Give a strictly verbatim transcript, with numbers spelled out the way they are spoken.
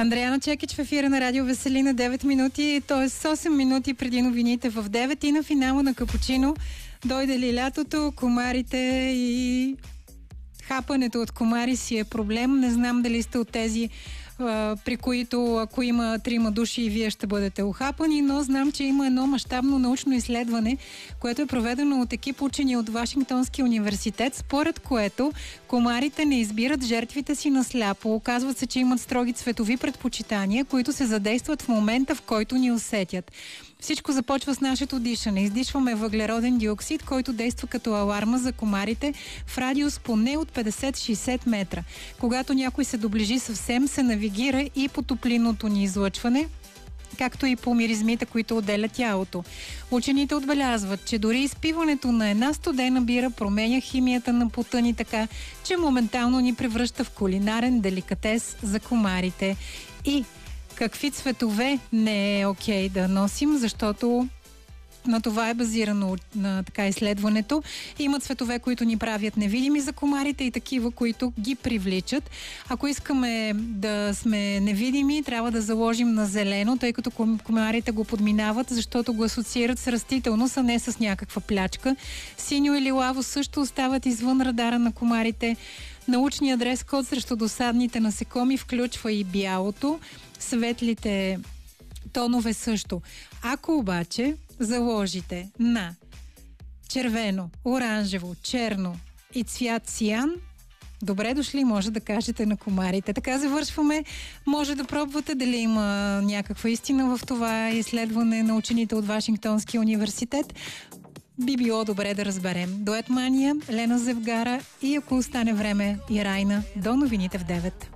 Андреана Чекич в ефира на Радио Веселина, девет минути, т.е. осем минути преди новините в девет и на финала на Капучино. Дойде ли лятото, комарите и хапането от комари си е проблем. Не знам дали сте от тези, при които ако има трима души и вие ще бъдете ухапани, но знам, че има едно мащабно научно изследване, което е проведено от екип учени от Вашингтонския университет, според което комарите не избират жертвите си на сляпо. Оказва се, че имат строги цветови предпочитания, които се задействат в момента, в който ни усетят. Всичко започва с нашето дишане. Издишваме въглероден диоксид, който действа като аларма за комарите в радиус поне от петдесет-шейсет метра. Когато някой се доближи съвсем, се навигира и по топлинното ни излъчване, както и по миризмите, които отделя тялото. Учените отбелязват, че дори изпиването на една студена бира променя химията на пота ни така, че моментално ни превръща в кулинарен деликатес за комарите. И какви цветове не е окей да носим, защото на това е базирано на така изследването. Има цветове, които ни правят невидими за комарите и такива, които ги привличат. Ако искаме да сме невидими, трябва да заложим на зелено, тъй като комарите го подминават, защото го асоциират с растителност, а не с някаква плячка. Синьо или лаво също остават извън радара на комарите. Научният дрес-код срещу досадните насекоми включва и бялото, светлите тонове също. Ако обаче заложите на червено, оранжево, черно и цвят сиян, добре дошли, може да кажете на комарите. Така завършваме. Може да пробвате дали има някаква истина в това изследване на учените от Вашингтонския университет. Би било добре да разберем. Дует Мания, Лена Зевгара и ако остане време и Райна. До новините в девет.